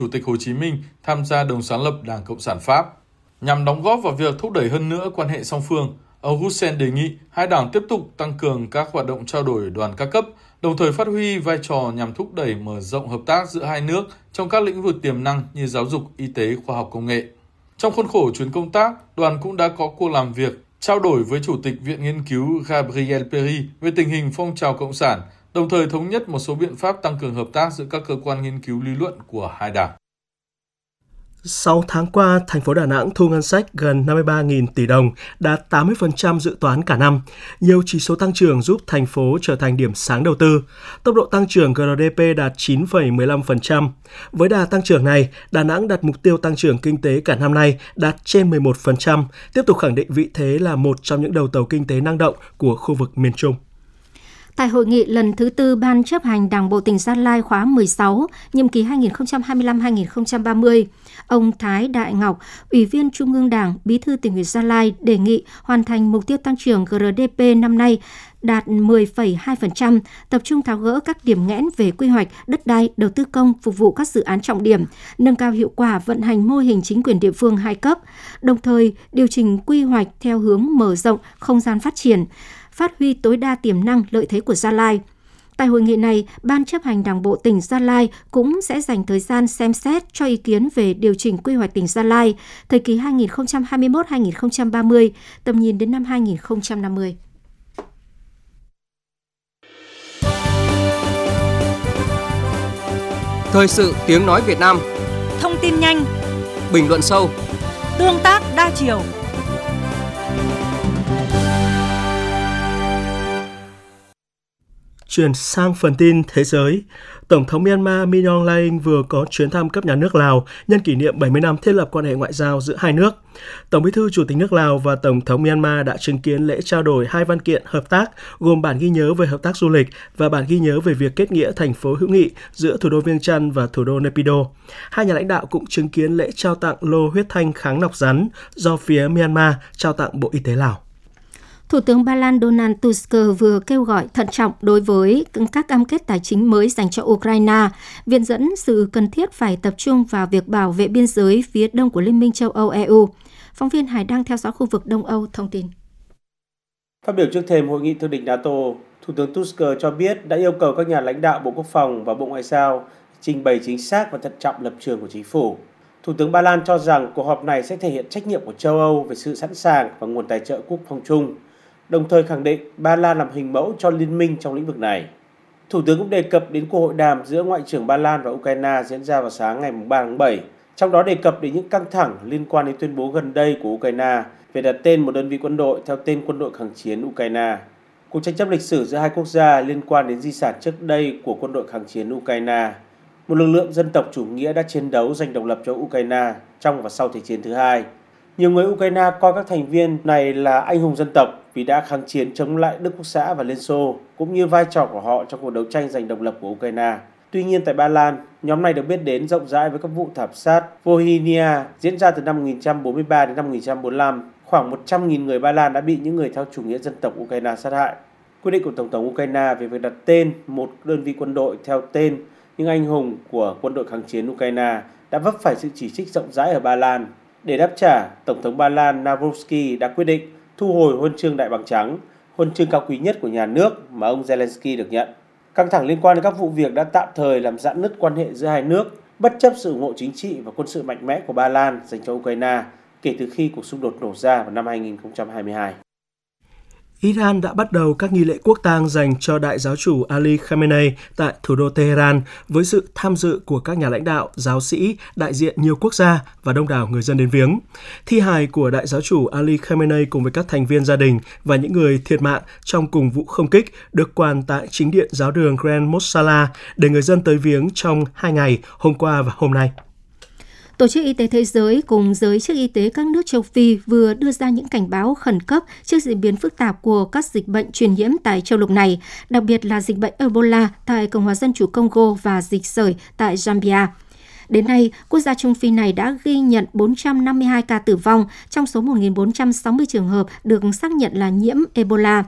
Chủ tịch Hồ Chí Minh tham gia đồng sáng lập Đảng Cộng sản Pháp. Nhằm đóng góp vào việc thúc đẩy hơn nữa quan hệ song phương, ông Roussel đề nghị hai đảng tiếp tục tăng cường các hoạt động trao đổi đoàn các cấp, đồng thời phát huy vai trò nhằm thúc đẩy mở rộng hợp tác giữa hai nước trong các lĩnh vực tiềm năng như giáo dục, y tế, khoa học công nghệ. Trong khuôn khổ chuyến công tác, đoàn cũng đã có cuộc làm việc, trao đổi với Chủ tịch Viện Nghiên cứu Gabriel Péry về tình hình phong trào Cộng sản, đồng thời thống nhất một số biện pháp tăng cường hợp tác giữa các cơ quan nghiên cứu lý luận của hai đảng. 6 tháng qua, thành phố Đà Nẵng thu ngân sách gần 53.000 tỷ đồng, đạt 80% dự toán cả năm. Nhiều chỉ số tăng trưởng giúp thành phố trở thành điểm sáng đầu tư. Tốc độ tăng trưởng GDP đạt 9,15%. Với đà tăng trưởng này, Đà Nẵng đặt mục tiêu tăng trưởng kinh tế cả năm nay đạt trên 11%, tiếp tục khẳng định vị thế là một trong những đầu tàu kinh tế năng động của khu vực miền Trung. Tại hội nghị lần thứ 4 Ban chấp hành Đảng bộ tỉnh Gia Lai khóa 16, nhiệm kỳ 2025-2030, ông Thái Đại Ngọc, Ủy viên Trung ương Đảng, Bí thư Tỉnh ủy Gia Lai đề nghị hoàn thành mục tiêu tăng trưởng GDP năm nay đạt 10,2%, tập trung tháo gỡ các điểm nghẽn về quy hoạch, đất đai, đầu tư công phục vụ các dự án trọng điểm, nâng cao hiệu quả vận hành mô hình chính quyền địa phương hai cấp, đồng thời điều chỉnh quy hoạch theo hướng mở rộng không gian phát triển, phát huy tối đa tiềm năng lợi thế của Gia Lai. Tại hội nghị này, Ban chấp hành Đảng bộ tỉnh Gia Lai cũng sẽ dành thời gian xem xét cho ý kiến về điều chỉnh quy hoạch tỉnh Gia Lai thời kỳ 2021-2030, tầm nhìn đến năm 2050. Thời sự tiếng nói Việt Nam. Thông tin nhanh, bình luận sâu, tương tác đa chiều. Chuyển sang phần tin thế giới, Tổng thống Myanmar Min Aung Hlaing vừa có chuyến thăm cấp nhà nước Lào nhân kỷ niệm 70 năm thiết lập quan hệ ngoại giao giữa hai nước. Tổng Bí thư Chủ tịch nước Lào và Tổng thống Myanmar đã chứng kiến lễ trao đổi hai văn kiện hợp tác gồm bản ghi nhớ về hợp tác du lịch và bản ghi nhớ về việc kết nghĩa thành phố hữu nghị giữa thủ đô Viêng Chăn và thủ đô Naypyidaw. Hai nhà lãnh đạo cũng chứng kiến lễ trao tặng lô huyết thanh kháng nọc rắn do phía Myanmar trao tặng Bộ Y tế Lào. Thủ tướng Ba Lan Donald Tusk vừa kêu gọi thận trọng đối với các cam kết tài chính mới dành cho Ukraine, viện dẫn sự cần thiết phải tập trung vào việc bảo vệ biên giới phía đông của Liên minh châu Âu EU. Phóng viên Hải Đăng theo dõi khu vực Đông Âu thông tin. Phát biểu trước thềm hội nghị thượng đỉnh NATO, Thủ tướng Tusk cho biết đã yêu cầu các nhà lãnh đạo Bộ Quốc phòng và Bộ Ngoại giao trình bày chính xác và thận trọng lập trường của chính phủ. Thủ tướng Ba Lan cho rằng cuộc họp này sẽ thể hiện trách nhiệm của châu Âu về sự sẵn sàng và nguồn tài trợ quốc phòng chung, đồng thời khẳng định Ba Lan làm hình mẫu cho liên minh trong lĩnh vực này. Thủ tướng cũng đề cập đến cuộc hội đàm giữa Ngoại trưởng Ba Lan và Ukraine diễn ra vào sáng ngày 3 tháng 7, trong đó đề cập đến những căng thẳng liên quan đến tuyên bố gần đây của Ukraine về đặt tên một đơn vị quân đội theo tên Quân đội kháng chiến Ukraine. Cuộc tranh chấp lịch sử giữa hai quốc gia liên quan đến di sản trước đây của Quân đội kháng chiến Ukraine, một lực lượng dân tộc chủ nghĩa đã chiến đấu giành độc lập cho Ukraine trong và sau Thế chiến thứ hai. Nhiều người Ukraine coi các thành viên này là anh hùng dân tộc vì đã kháng chiến chống lại Đức Quốc xã và Liên Xô, cũng như vai trò của họ trong cuộc đấu tranh giành độc lập của Ukraine. Tuy nhiên tại Ba Lan, nhóm này được biết đến rộng rãi với các vụ thảm sát Volhynia diễn ra từ năm 1943 đến năm 1945. Khoảng 100.000 người Ba Lan đã bị những người theo chủ nghĩa dân tộc Ukraine sát hại. Quyết định của Tổng thống Ukraine về việc đặt tên một đơn vị quân đội theo tên những anh hùng của quân đội kháng chiến Ukraine đã vấp phải sự chỉ trích rộng rãi ở Ba Lan. Để đáp trả, Tổng thống Ba Lan Nawrocki đã quyết định thu hồi huân chương Đại bằng trắng, huân chương cao quý nhất của nhà nước mà ông Zelensky được nhận. Căng thẳng liên quan đến các vụ việc đã tạm thời làm rạn nứt quan hệ giữa hai nước, bất chấp sự ủng hộ chính trị và quân sự mạnh mẽ của Ba Lan dành cho Ukraine kể từ khi cuộc xung đột nổ ra vào năm 2022. Iran đã bắt đầu các nghi lễ quốc tang dành cho đại giáo chủ Ali Khamenei tại thủ đô Tehran với sự tham dự của các nhà lãnh đạo, giáo sĩ, đại diện nhiều quốc gia và đông đảo người dân đến viếng. Thi hài của đại giáo chủ Ali Khamenei cùng với các thành viên gia đình và những người thiệt mạng trong cùng vụ không kích được quàn tại chính điện giáo đường Grand Mosala để người dân tới viếng trong 2 ngày, hôm qua và hôm nay. Tổ chức Y tế Thế giới cùng giới chức y tế các nước châu Phi vừa đưa ra những cảnh báo khẩn cấp trước diễn biến phức tạp của các dịch bệnh truyền nhiễm tại châu lục này, đặc biệt là dịch bệnh Ebola tại Cộng hòa Dân chủ Congo và dịch sởi tại Zambia. Đến nay, quốc gia Trung Phi này đã ghi nhận 452 ca tử vong trong số 1.460 trường hợp được xác nhận là nhiễm Ebola.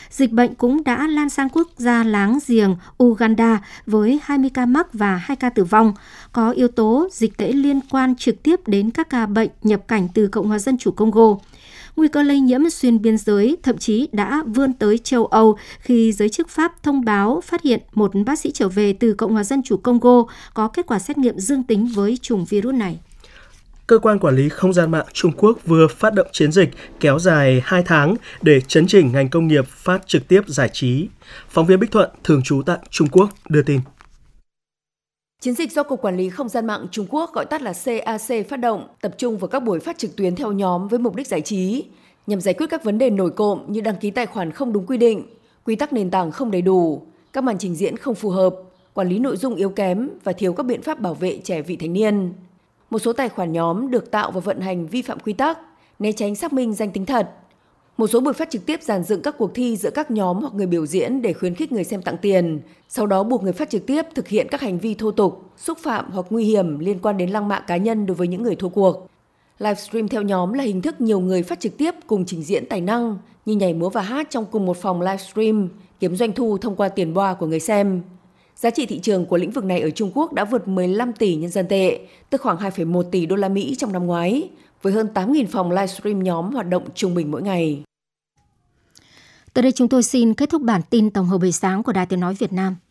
Dịch bệnh cũng đã lan sang quốc gia láng giềng Uganda với 20 ca mắc và 2 ca tử vong. Có yếu tố dịch tễ liên quan trực tiếp đến các ca bệnh nhập cảnh từ Cộng hòa Dân chủ Congo. Nguy cơ lây nhiễm xuyên biên giới thậm chí đã vươn tới châu Âu khi giới chức Pháp thông báo phát hiện một bác sĩ trở về từ Cộng hòa Dân chủ Congo có kết quả xét nghiệm dương tính với chủng virus này. Cơ quan quản lý không gian mạng Trung Quốc vừa phát động chiến dịch kéo dài 2 tháng để chấn chỉnh ngành công nghiệp phát trực tiếp giải trí. Phóng viên Bích Thuận, thường trú tại Trung Quốc, đưa tin. Chiến dịch do Cục Quản lý Không gian mạng Trung Quốc gọi tắt là CAC phát động, tập trung vào các buổi phát trực tuyến theo nhóm với mục đích giải trí, nhằm giải quyết các vấn đề nổi cộm như đăng ký tài khoản không đúng quy định, quy tắc nền tảng không đầy đủ, các màn trình diễn không phù hợp, quản lý nội dung yếu kém và thiếu các biện pháp bảo vệ trẻ vị thành niên. Một số tài khoản nhóm được tạo và vận hành vi phạm quy tắc, né tránh xác minh danh tính thật. Một số buổi phát trực tiếp dàn dựng các cuộc thi giữa các nhóm hoặc người biểu diễn để khuyến khích người xem tặng tiền, sau đó buộc người phát trực tiếp thực hiện các hành vi thô tục, xúc phạm hoặc nguy hiểm liên quan đến lăng mạ cá nhân đối với những người thua cuộc. Livestream theo nhóm là hình thức nhiều người phát trực tiếp cùng trình diễn tài năng như nhảy múa và hát trong cùng một phòng livestream, kiếm doanh thu thông qua tiền boa của người xem. Giá trị thị trường của lĩnh vực này ở Trung Quốc đã vượt 15 tỷ nhân dân tệ, tức khoảng 2,1 tỷ đô la Mỹ trong năm ngoái, với hơn 8.000 phòng livestream nhóm hoạt động trung bình mỗi ngày. Tới đây chúng tôi xin kết thúc bản tin tổng hợp buổi sáng của Đài Tiếng nói Việt Nam.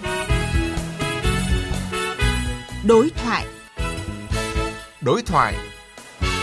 Đối thoại.